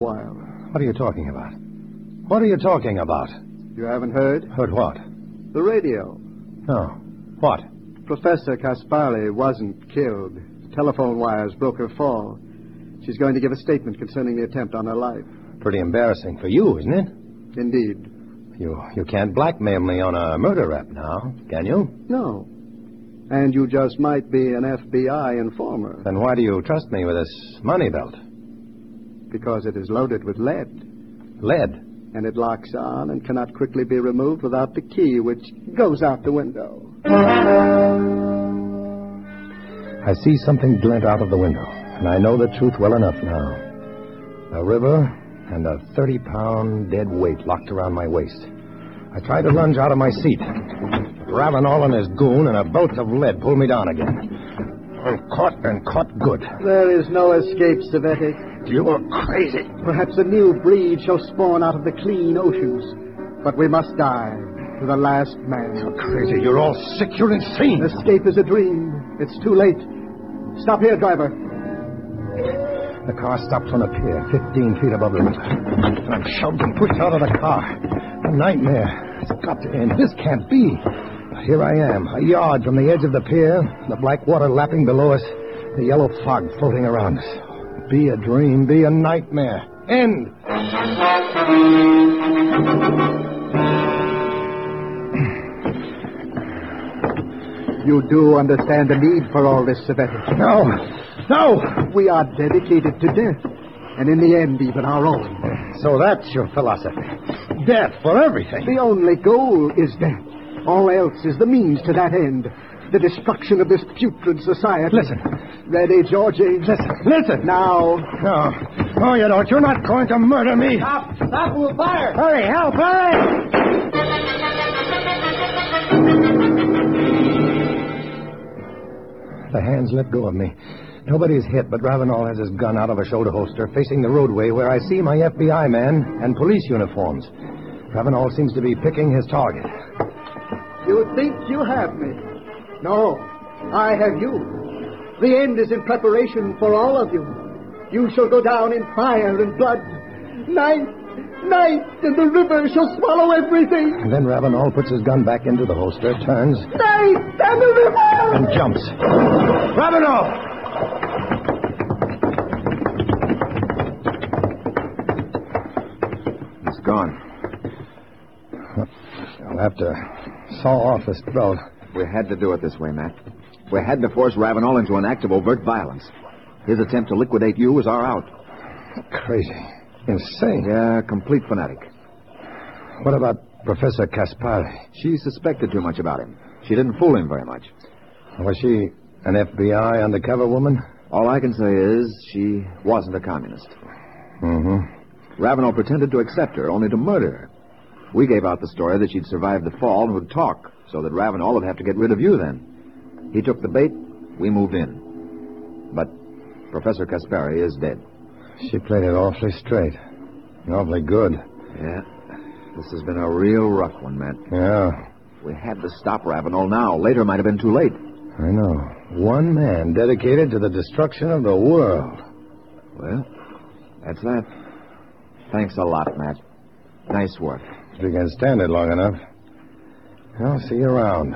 while. What are you talking about? What are you talking about? You haven't heard? Heard what? The radio. No. What? Professor Kaspari wasn't killed. Telephone wires broke her fall. She's going to give a statement concerning the attempt on her life. Pretty embarrassing for you, isn't it? Indeed. You can't blackmail me on a murder rap now, can you? No. And you just might be an FBI informer. Then why do you trust me with this money belt? Because it is loaded with lead. Lead? And it locks on and cannot quickly be removed without the key, which goes out the window. I see something glint out of the window, and I know the truth well enough now. A river and a 30-pound dead weight locked around my waist. I tried to lunge out of my seat. Ravenel and his goon and a bolt of lead pulled me down again. I'm caught good. There is no escape, Savetti. You are crazy. Perhaps a new breed shall spawn out of the clean oceans. But we must die to the last man. You're crazy. You're all sick. You're insane. Escape is a dream. It's too late. Stop here, driver. The car stops on a pier 15 feet above the river. I'm shoved and pushed out of the car. A nightmare. It's got to end. This can't be. Here I am, a yard from the edge of the pier, the black water lapping below us, the yellow fog floating around us. Be a dream, be a nightmare. End! You do understand the need for all this, Savetti? No! We are dedicated to death, and in the end, even our own. So that's your philosophy. Death for everything. The only goal is death. All else is the means to that end. The destruction of this putrid society. Listen. Ready, Georgie? Listen. Now. No, you don't. You're not going to murder me. Stop, we'll fire. Hurry, help, hurry! The hands let go of me. Nobody's hit, but Ravenel has his gun out of a shoulder holster, facing the roadway where I see my FBI man and police uniforms. Ravenel seems to be picking his target. You think you have me? No, I have you. The end is in preparation for all of you. You shall go down in fire and blood. Night, and the river shall swallow everything. And then Ravenel puts his gun back into the holster, turns... Night, and the river! And jumps. Ravenel! He's gone. I'll have to saw off this belt. We had to do it this way, Matt. We had to force Ravenel into an act of overt violence. His attempt to liquidate you was our out. Crazy. Insane. Yeah, complete fanatic. What about Professor Kaspari? She suspected too much about him. She didn't fool him very much. Was she an FBI undercover woman? All I can say is she wasn't a communist. Mm-hmm. Ravenel pretended to accept her, only to murder her. We gave out the story that she'd survived the fall and would talk, so that Ravenel would have to get rid of you then. He took the bait, we moved in. But Professor Kaspari is dead. She played it awfully straight. Awfully good. Yeah. This has been a real rough one, Matt. Yeah. We had to stop Ravenel now. Later might have been too late. I know. One man dedicated to the destruction of the world. Well, that's that. Thanks a lot, Matt. Nice work. If you can stand it long enough. I'll see you around.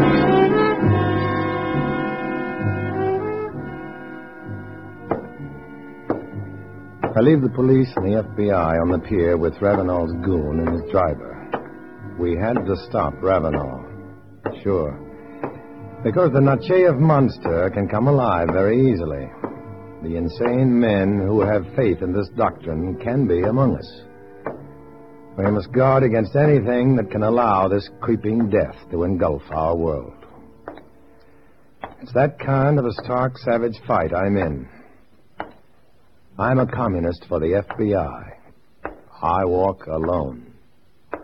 I leave the police and the FBI on the pier with Ravenel's goon and his driver. We had to stop Ravenel. Sure. Because the Nachaev monster can come alive very easily. The insane men who have faith in this doctrine can be among us. We must guard against anything that can allow this creeping death to engulf our world. It's that kind of a stark, savage fight I'm in. I'm a communist for the FBI. I walk alone.